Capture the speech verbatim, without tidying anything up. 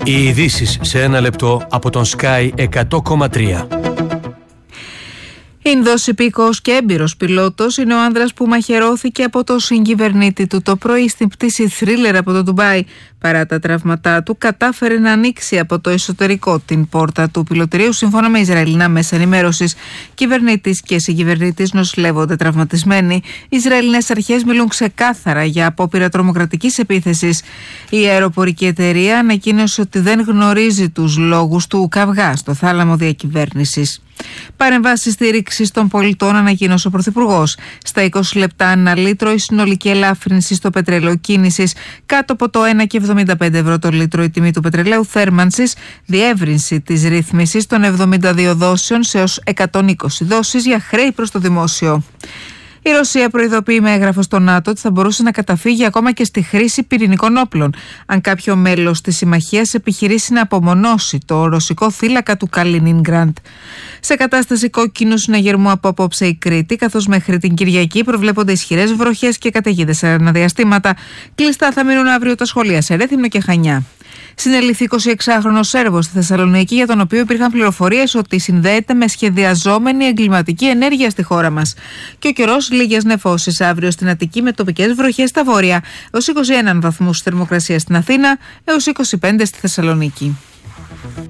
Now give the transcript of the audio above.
Οι ειδήσεις σε ένα λεπτό από τον Sky εκατό κόμμα τρία. Ινδός υπήκοος και έμπειρος πιλότος είναι ο άνδρας που μαχαιρώθηκε από το συγκυβερνήτη του το πρωί στην πτήση θρίλερ από το Ντουμπάι. Παρά τα τραύματά του, κατάφερε να ανοίξει από το εσωτερικό την πόρτα του πιλωτηρίου, σύμφωνα με Ισραηλινά μέσα ενημέρωσης. Κυβερνήτης και συγκυβερνήτης νοσηλεύονται τραυματισμένοι. Οι Ισραηλινές αρχές μιλούν ξεκάθαρα για απόπειρα τρομοκρατικής επίθεσης. Η αεροπορική εταιρεία ανακοίνωσε ότι δεν γνωρίζει τους λόγους του καυγά στο θάλαμο διακυβέρνησης. Παρεμβάσεις στήριξης των πολιτών ανακοίνωσε ο Πρωθυπουργός. Στα είκοσι λεπτά ένα λίτρο η συνολική ελάφρυνση στο πετρέλαιο κίνησης κάτω από το ένα κόμμα εβδομήντα πέντε ευρώ το λίτρο η τιμή του πετρελαίου θέρμανσης, διεύρυνση της ρύθμισης των εβδομήντα δύο δόσεων σε έως εκατόν είκοσι δόσεις για χρέη προς το δημόσιο. Η Ρωσία προειδοποιεί με έγγραφο στο ΝΑΤΟ ότι θα μπορούσε να καταφύγει ακόμα και στη χρήση πυρηνικών όπλων, αν κάποιο μέλος της συμμαχίας επιχειρήσει να απομονώσει το ρωσικό θύλακα του Καλινίνγκραντ. Σε κατάσταση κόκκινου συναγερμού από απόψε η Κρήτη, καθώς μέχρι την Κυριακή προβλέπονται ισχυρές βροχές και καταιγίδες αναδιαστήματα. Κλειστά θα μείνουν αύριο τα σχολεία σε Ρέθυμνο και Χανιά. Συνελήφθη εικοσιεξάχρονος Σέρβος στη Θεσσαλονίκη, για τον οποίο υπήρχαν πληροφορίες ότι συνδέεται με σχεδιαζόμενη εγκληματική ενέργεια στη χώρα μας. Και ο καιρός, λίγες νεφώσεις αύριο στην Αττική με τοπικές βροχές στα βόρεια, έως είκοσι ένα βαθμούς θερμοκρασία στην Αθήνα, έως είκοσι πέντε στη Θεσσαλονίκη.